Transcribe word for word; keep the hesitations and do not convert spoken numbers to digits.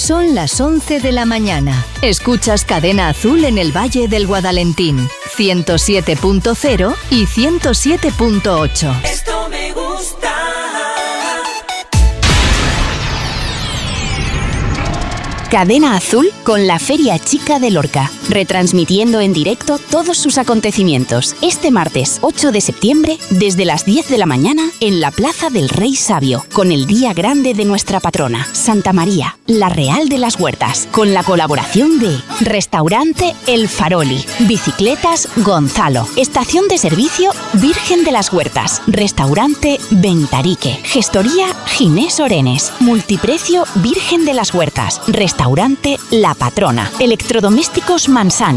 Son las once de la mañana. Escuchas Cadena Azul en el Valle del Guadalentín, ciento siete punto cero y ciento siete punto ocho. Esto me gusta. Cadena Azul con la Feria Chica de Lorca, retransmitiendo en directo todos sus acontecimientos este martes ocho de septiembre desde las diez de la mañana en la Plaza del Rey Sabio, con el día grande de nuestra patrona, Santa María, la Real de las Huertas, con la colaboración de Restaurante El Faroli, Bicicletas Gonzalo, Estación de Servicio Virgen de las Huertas, Restaurante Ventarique, Gestoría Ginés Orenes, Multiprecio Virgen de las Huertas, Restaurante La Patrona, Electrodomésticos Mansan,